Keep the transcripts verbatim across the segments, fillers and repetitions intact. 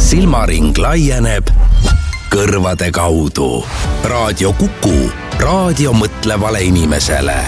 silmaring laieneb kõrvade kaudu. Raadio Kuku, raadio mõtlevale inimesele.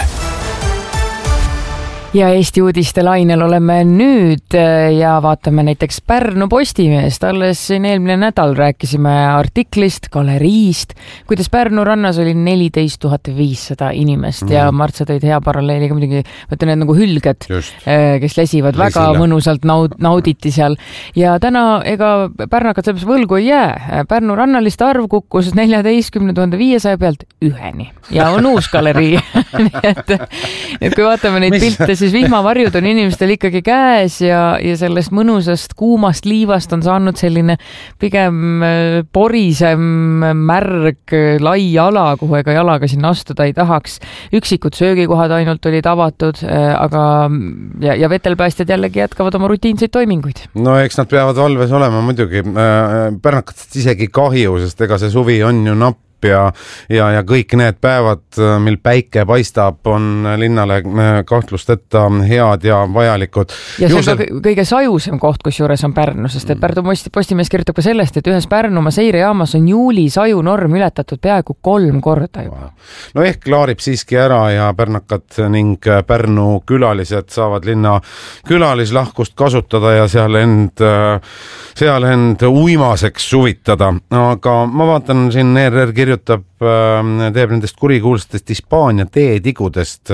Ja Eesti uudiste lainel oleme nüüd ja vaatame näiteks Pärnu Postimeest. Alles siin eelmine nädal rääkisime artiklist, galeriist, kuidas Pärnu rannas oli neliteist tuhat viissada inimest mm. ja Mart, sa tõid hea paralleeliga muidugi, võtta need nagu hülged, Just. kes lesivad Lesile. Väga mõnusalt naud, nauditi seal. Ja täna ega Pärnakat selles võlgu ei jää. Pärnu rannaliste arv kukkus neljateistkümne tuhande viiesaja pealt üheni ja on uus galerii. et, et kui vaatame neid Mis? pilte, siis vihmavarjud on inimestel ikkagi käes ja, ja sellest mõnusast kuumast liivast on saanud selline pigem porisem, märg, lai ala, kuhu ega jalaga sinna astuda ei tahaks. Üksikud söögikohad ainult olid avatud, aga ja, ja vetelpäästjad jällegi jätkavad oma rutiinseid toiminguid. No eks nad peavad valves olema muidugi. Pärnakatest isegi kahju, sest ega see suvi on ju napp. Ja, ja, ja kõik need päevad, mil päike paistab, on linnale kahtlusteta head ja vajalikud. Ja see Juusel... on kõige sajusem koht, kus juures on Pärnu, sest et Pärnu Postimees kirjutab ka sellest, et ühes Pärnumaa seirejaamas on juuli sajunorm ületatud peaaegu kolm korda juba. No ehk klaarib siiski ära ja pärnakad ning Pärnu külalised saavad linna külalislahkust kasutada ja seal end, seal end uimaseks suvitada. Aga ma vaatan siin E R R kirjutab, teeb nendest kurikuulsatest Hispaania teetigudest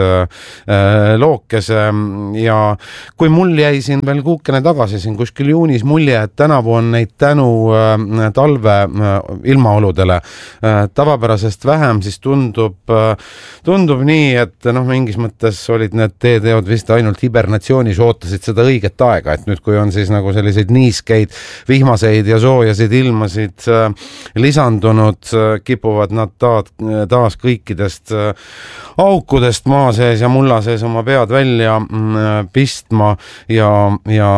lookese ja kui mul jäi siin veel kuukene tagasi siin kuskil juunis mulje, et tänavu on neid tänu talve ilmaoludele tavapärasest vähem, siis tundub, tundub nii, et noh, mingis mõttes olid need teeteod vist ainult hibernatsioonis, ootasid seda õiget aega, et nüüd kui on siis nagu selliseid niiskeid, vihmaseid ja soojasid ilmasid lisandunud, kipuvad nad taas, taas kõikidest aukudest maa sees ja mulla sees oma pead välja pistma ja, ja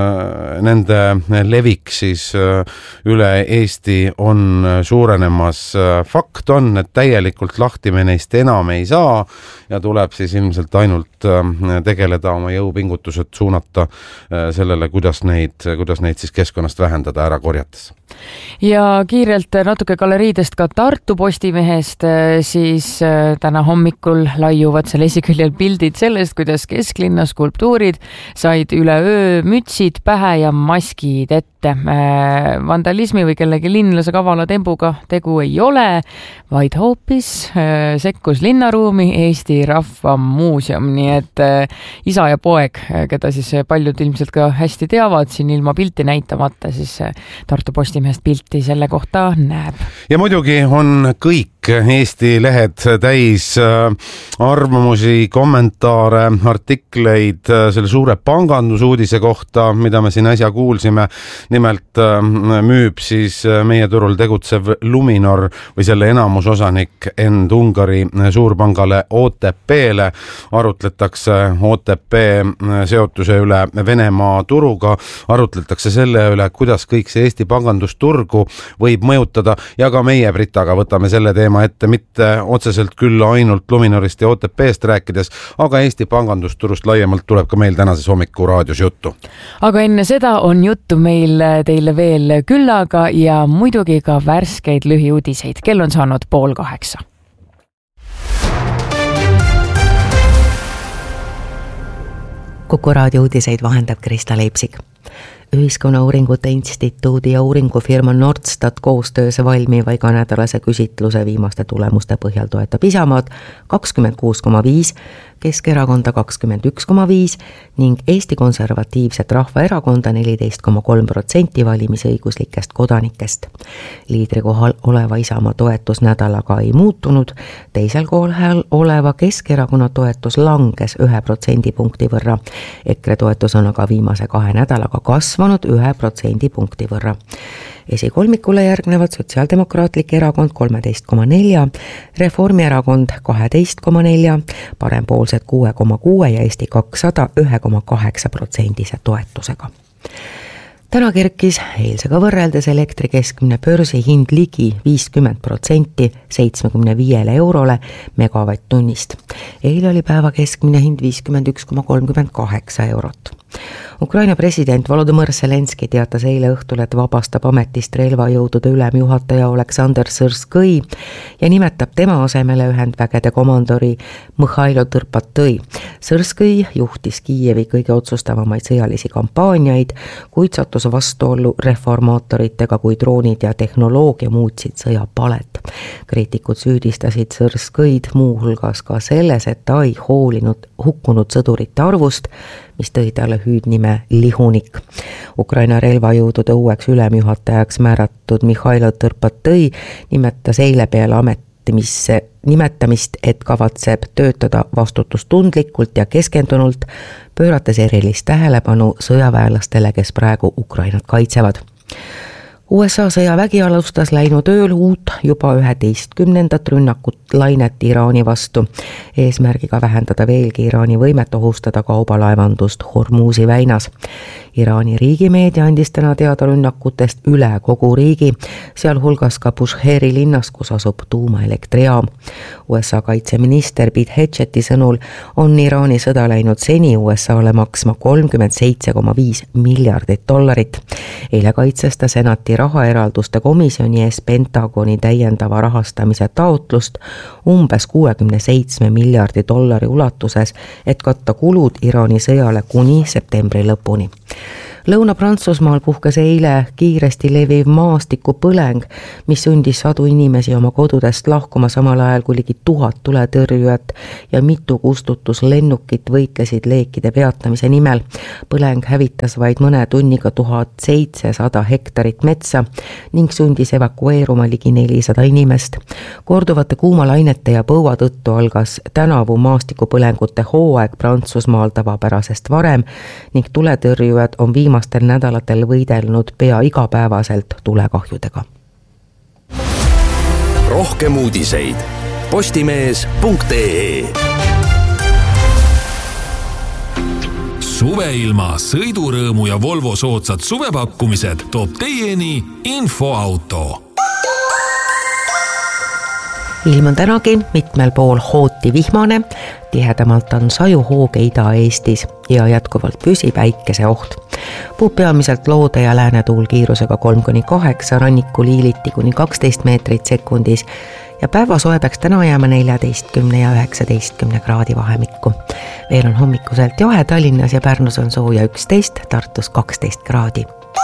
nende levik siis üle Eesti on suurenemas. Fakt on, et täielikult lahti me neist enam ei saa ja tuleb siis ilmselt ainult tegeleda oma jõupingutused suunata sellele, kuidas neid, kuidas neid siis keskkonnast vähendada ära korjates. Ja kiirelt natuke galeriidest ka Tartu Postimehest, siis täna hommikul laiuvad seal esiküljel pildid sellest, kuidas kesklinna skulptuurid said üle öö mütsid pähe ja maskid ette. Vandalismi või kellegi linlase kavala tembuga tegu ei ole, vaid hoopis sekkus linnaruumi Eesti Rahva Muuseum, nii et isa ja poeg, keda siis paljud ilmselt ka hästi teavad, siin ilma pilti näitamata, siis Tartu Postimehest pilti selle kohta näeb. Ja muidugi on kõik Eesti lehed täis arvamusi, kommentaare, artikleid selle suure pangandusuudise kohta, mida me siin äsja kuulsime. Nimelt müüb siis meie turul tegutsev Luminor või selle enamusosanik end Ungari suurpangale O T P-le. Arutletakse O T P seotuse üle Venemaa turuga, arutletakse selle üle, kuidas kõik see Eesti pangandusturgu võib mõjutada ja ka meie Britaga võtame selle teema ette, mitte otseselt küll ainult Luminorist ja O T P-st rääkides, aga Eesti pangandusturust laiemalt tuleb ka meil tänases hommiku raadios juttu. Aga enne seda on juttu meil teile veel küllaga ja muidugi ka värskeid lühiuudiseid. Kell on saanud pool kaheksa. Kuku raadio uudiseid vahendab Krista Leipsik. Ühiskonnauuringute instituudi ja uuringufirma Nordstat koostöös valmiva iganädalase küsitluse viimaste tulemuste põhjal toetab Isamaad kakskümmend kuus koma viis, Keskerakonda kakskümmend üks koma viis ning Eesti Konservatiivset Rahvaerakonda neliteist koma kolm protsenti valimisõiguslikest kodanikest. Liidri kohal oleva Isamaa toetus nädalaga ei muutunud, teisel kohal oleva Keskerakonna toetus langes ühe protsendipunkti võrra. EKRE toetus on aga viimase kahe nädalaga kasvanud ühe protsendipunkti võrra. Esikolmikule järgnevad Sotsiaaldemokraatlik erakond kolmteist koma neli, Reformierakond kaheteist koma neli, Parempoolsed kuus koma kuus ja Eesti kakssada üks koma kaheksa protsendise toetusega. Täna kerkis eilsega võrreldes elektri keskmine börsi hind ligi viiskümmend protsenti seitsmekümne viiele eurole megavatt-tunnist. Eile oli päeva keskmine hind viiskümmend üks koma kolmkümmend kaheksa eurot. Ukraina president Volodõmõr Zelenski teatas eile õhtul, et vabastab ametist relvajõudude ülemjuhataja Oleksandr Sõrskõi ja nimetab tema asemele ühendvägede komandori Mihhailo Tõrpatõi. Sõrskõi juhtis Kiievi kõige otsustavamaid sõjalisi kampaaniaid, kuid sattus vastuollu reformaatoritega, kui droonid ja tehnoloogia muutsid sõja palet. Kriitikud süüdistasid Sõrskõid muuhulgas ka selles, et ta ei hoolinud hukkunud sõdurite arvust, mis tõi talle hüüdnime Lihunik. Ukraina relvajõudude uueks ülemjuhatajaks määratud Mihhailo Tõrpatõi nimetas eile peale ametimisse nimetamist, et kavatseb töötada vastutustundlikult ja keskendunult, pöörates erilist tähelepanu sõjaväelastele, kes praegu Ukrainat kaitsevad. U S A sõjavägi alustas läinud ööl uut juba üheteistkümnendat rünnakut lainet Iraani vastu, eesmärgiga vähendada veelgi Iraani võimet ohustada kaubalaevandust Hormuzi väinas. Iraani riigimeedia andis täna teada rünnakutest üle kogu riigi, sealhulgas ka Busheeri linnas, kus asub tuumaelektrijaam. U S A kaitseminister Pete Hegseth'i sõnul on Iraani sõda läinud seni U S A-le maksma kolmkümmend seitse koma viis miljardit dollarit. Eile kaitses ta senati rahaeralduste komisjoni ees Pentagoni täiendava rahastamise taotlust umbes kuuekümne seitsme miljardi dollari ulatuses, et katta kulud Iraani sõjale kuni septembri lõpuni. Lõuna-Prantsusmaal puhkes eile kiiresti leviv maastikupõleng, mis sundis sadu inimesi oma kodudest lahkuma, samal ajal kui ligi tuhat tuletõrjujat ja mitu kustutuslennukit võitlesid leekide peatamise nimel. Põleng hävitas vaid mõne tunniga tuhat seitsesada hektarit metsa ning sundis evakueeruma ligi nelisada inimest. Korduvate kuumalainete ja põua tõttu algas tänavu maastikupõlengute hooaeg Prantsusmaal tavapärasest varem ning tuletõrjujad on viimastel nädalatel võidelnud pea igapäevaselt tulekahjudega. Rohkem uudiseid postimees punkt ee. Suveilma, sõidurõõmu ja Volvo soodsad suvepakkumised toob teieni Infoauto. Ilm on tänagi mitmel pool hooti vihmane, tihedamalt on sajuhooge Ida-Eestis ja jätkuvalt püsi päikese oht. Puhub peamiselt loode ja läänetuul kiirusega kolm kuni kaheksa, ranniku liiliti kuni kaksteist meetrit sekundis ja päevasoe peaks täna jääma neljateistkümne ja üheksateistkümne kraadi vahemikku. Veel on hommikuselt jahe, Tallinnas ja Pärnus on sooja üksteist, Tartus kaksteist kraadi.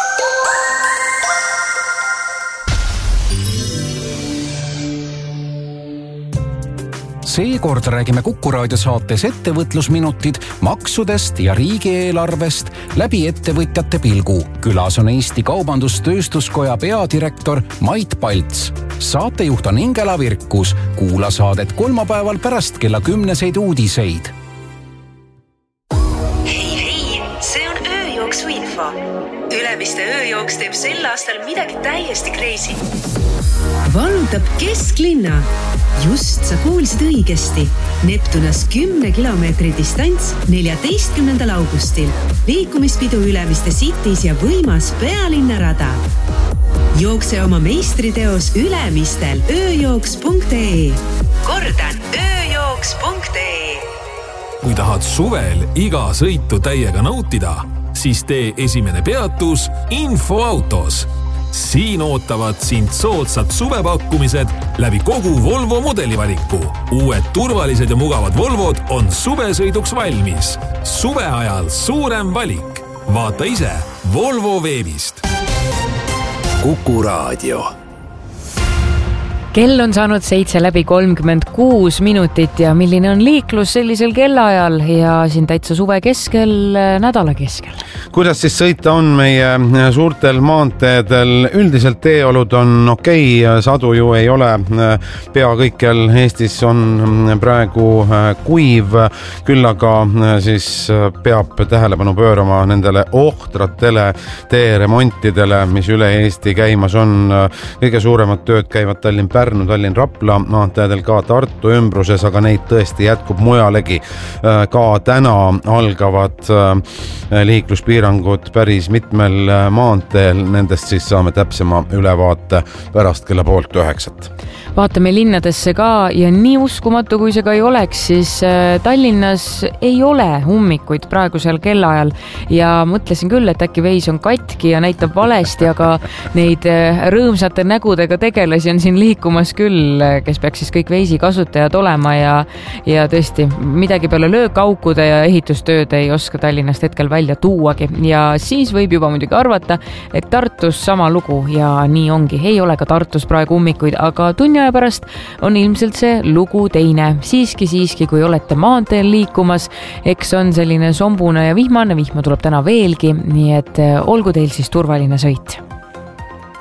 Seekord räägime Kuku Raadio saates ettevõtlusminutid maksudest ja riigieelarvest läbi ettevõtjate pilgu. Külas on Eesti Kaubandus-Tööstuskoja peadirektor Mait Palts. Saatejuht on Ingela Virkus. Kuula saadet kolmapäeval pärast kella kümneseid uudiseid. Hei, hei, see on ööjooksu info. Ülemiste ööjooks teeb sel aastal midagi täiesti crazy. Vallutab kesklinna. Just sa kuulsid õigesti. Neptunas kümne kilomeetri distants neljateistkümnendal augustil. Liikumispidu Ülemiste Cities ja võimas pealinnarada. Jookse oma meistriteos Ülemistel ööjooks punkt ee. Kordan, ööjooks punkt ee. Kui tahad suvel iga sõitu täiega nautida, siis tee esimene peatus Infoautos. Siin ootavad sind soodsad suvepakkumised läbi kogu Volvo mudelivaliku. Uued turvalised ja mugavad Volvod on suvesõiduks valmis. Suve ajal suurem valik. Vaata ise Volvo veebist. Kuku Raadio. Kell on saanud seitse läbi kolmkümmend kuus minutit ja milline on liiklus sellisel kellaajal ja siin täitsa suve keskel, nädala keskel. Kuidas siis sõita on meie suurtel maanteedel? Üldiselt teeolud on okei, sadu ju ei ole. Pea kõikjal Eestis on praegu kuiv, küll aga siis peab tähelepanu pöörama nendele ohtratele teeremontidele, mis üle Eesti käimas on. Kõige suuremad tööd käivad Tallinn Pärnu, Tallinn, Rapla maanteedel, ka Tartu ümbruses, aga neid tõesti jätkub mujalegi. Ka täna algavad liikluspiirangud päris mitmel maanteel, nendest siis saame täpsema ülevaate pärast kella poolt üheksat. Vaatame linnadesse ka ja nii uskumatu, kui see ka ei oleks, siis Tallinnas ei ole ummikuid praegusel kellaajal ja mõtlesin küll, et äkki veis on katki ja näitab valesti, aga neid rõõmsate nägudega tegelasi on siin liikumas küll, kes peaks siis kõik veisi kasutajad olema ja, ja tõesti midagi peale löökaukude ja ehitustööd ei oska Tallinnast hetkel välja tuuagi ja siis võib juba muidugi arvata, et Tartus sama lugu ja nii ongi, ei ole ka Tartus praegu ummikuid, aga tunni aja pärast on ilmselt see lugu teine. Siiski, siiski, kui olete maanteel liikumas, eks on selline sombune ja vihmane, vihma tuleb täna veelgi, nii et olgu teil siis turvaline sõit.